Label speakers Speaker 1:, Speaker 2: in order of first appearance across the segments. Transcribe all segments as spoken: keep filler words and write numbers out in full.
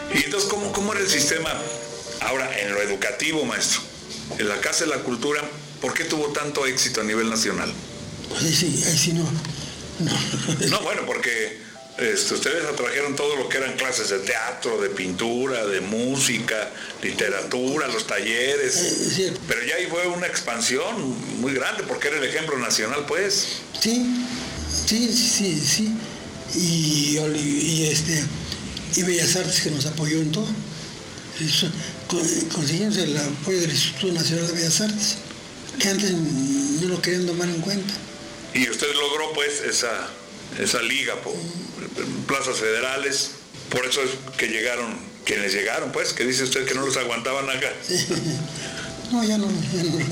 Speaker 1: Y entonces, ¿cómo, cómo era el sistema ahora en lo educativo, maestro? En la Casa de la Cultura, ¿por qué tuvo tanto éxito a nivel nacional?
Speaker 2: Pues ahí sí, ahí sí no. No,
Speaker 1: no bueno, porque este, ustedes atrajeron todo lo que eran clases de teatro, de pintura, de música, literatura, los talleres.
Speaker 2: Eh, sí.
Speaker 1: Pero ya ahí fue una expansión muy grande, porque era el ejemplo nacional, pues.
Speaker 2: Sí, sí, sí, sí. Y, y este y Bellas Artes, que nos apoyó en todo. Eso, conseguimos el apoyo del Instituto Nacional de Bellas Artes, que antes no lo querían tomar en cuenta.
Speaker 1: Y usted logró pues esa, esa liga por plazas federales, por eso es que llegaron, quienes llegaron pues, que dice usted que no los aguantaban acá.
Speaker 2: Sí. No, ya no, ya no.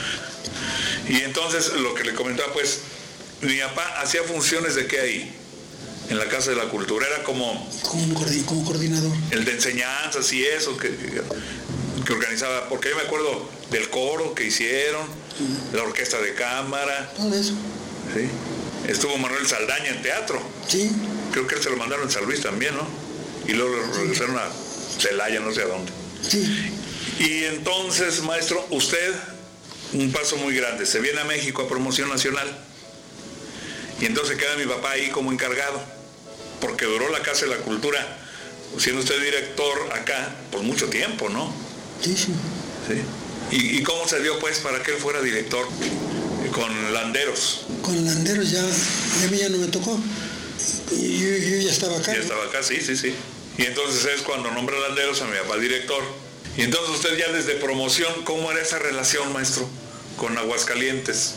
Speaker 1: Y entonces lo que le comentaba pues, mi papá hacía funciones de qué ahí, en la Casa de la Cultura, era como...
Speaker 2: Como, como coordinador.
Speaker 1: El de enseñanzas y eso, que, que organizaba, porque yo me acuerdo del coro que hicieron, uh-huh. La orquesta de cámara.
Speaker 2: Todo eso.
Speaker 1: Sí. Estuvo Manuel Saldaña en teatro.
Speaker 2: Sí.
Speaker 1: Creo que él se lo mandaron en San Luis también, ¿no? Y luego lo regresaron a Celaya, no sé a dónde.
Speaker 2: Sí.
Speaker 1: Y entonces, maestro, usted, un paso muy grande, se viene a México a promoción nacional. Y entonces queda mi papá ahí como encargado, porque duró la Casa de la Cultura, siendo usted director acá, por mucho tiempo, ¿no?
Speaker 2: Sí, sí.
Speaker 1: ¿Sí? ¿Y, y cómo se dio, pues, para que él fuera director con Landeros?
Speaker 2: Con Landeros ya, ya a mí ya no me tocó. Yo, yo ya estaba acá.
Speaker 1: Ya estaba acá, sí, sí, sí. Y entonces es cuando nombra Landeros a mi papá director. Y entonces usted ya desde promoción, ¿cómo era esa relación, maestro, con Aguascalientes?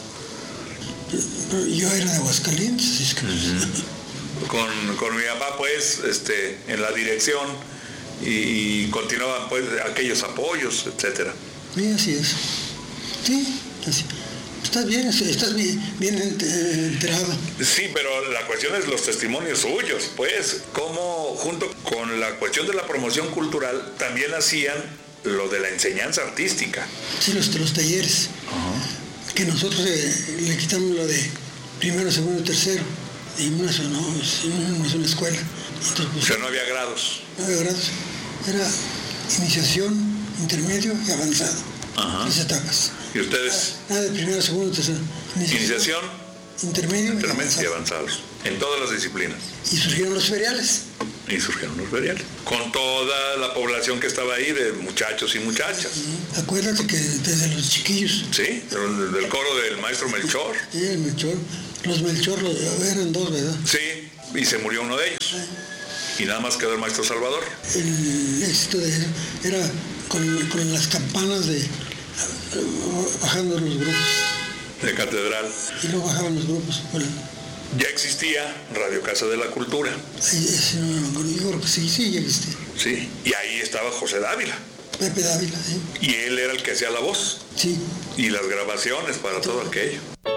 Speaker 2: Yo era de Aguascalientes. Es que...
Speaker 1: uh-huh. con, con mi papá, pues, este, en la dirección y, y continuaban, pues, aquellos apoyos, etcétera.
Speaker 2: Sí, así es. Sí, así. Estás bien, estás bien, bien enterado.
Speaker 1: Sí, pero la cuestión es los testimonios suyos, pues, cómo junto con la cuestión de la promoción cultural también hacían lo de la enseñanza artística.
Speaker 2: Sí, los, los talleres. Uh-huh. Que nosotros eh, le quitamos lo de primero, segundo, tercero. Y no, eso no, no es una escuela. Entonces, pues,
Speaker 1: o sea, no había grados.
Speaker 2: No había grados. Era iniciación, intermedio y avanzado.
Speaker 1: Ajá.
Speaker 2: Tres etapas.
Speaker 1: ¿Y ustedes?
Speaker 2: Nada de primero, segundo, tercero.
Speaker 1: Iniciación, iniciación
Speaker 2: intermedio,
Speaker 1: intermedio y,
Speaker 2: y
Speaker 1: avanzados. En todas las disciplinas.
Speaker 2: Y surgieron los feriales.
Speaker 1: Y surgieron los feriales. Con toda la población que estaba ahí, de muchachos y muchachas.
Speaker 2: Uh-huh. Acuérdate que desde los chiquillos.
Speaker 1: Sí, del, del coro del maestro Melchor.
Speaker 2: Sí, el Melchor. Los Melchor los, eran dos, ¿verdad?
Speaker 1: Sí, y se murió uno de ellos. Sí. Y nada más quedó el maestro Salvador.
Speaker 2: El éxito de él era con, con las campanas de bajando los grupos.
Speaker 1: De catedral.
Speaker 2: Y luego bajaban los grupos. Bueno.
Speaker 1: Ya existía Radio Casa de la Cultura.
Speaker 2: Ahí, ese, no, no, yo creo que sí, sí, ya existía.
Speaker 1: Sí, y ahí estaba José Dávila.
Speaker 2: Pepe Dávila, sí.
Speaker 1: Y él era el que hacía la voz.
Speaker 2: Sí.
Speaker 1: Y las grabaciones para todo aquello.